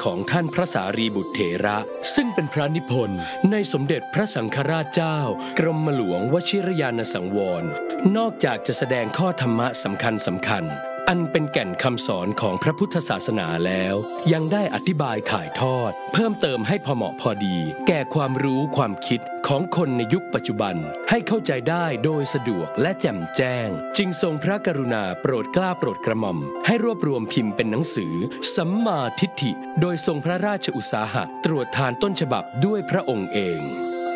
ของท่านพระสารีบุตรเถระซึ่งเป็นพระนิพนธ์ในสมเด็จพระสังฆราชเจ้ากรมหลวงวชิรยานสังวรนอกจากจะแสดงข้อธรรมะสำคัญอันเป็นแก่นคำสอนของพระพุทธศาสนาแล้วยังได้อธิบายถ่ายทอดเพิ่มเติมให้พอเหมาะพอดีแก่ความรู้ความคิดของคนในยุคปัจจุบันให้เข้าใจได้โดยสะดวกและแจ่มแจ้งจึงทรงพระกรุณาโปรดเกล้าโปรดกระหม่อมให้รวบรวมพิมพ์เป็นหนังสือสัมมาทิฏฐิโดยทรงพระราชอุตสาหะตรวจทานต้นฉบับด้วยพระองค์เอง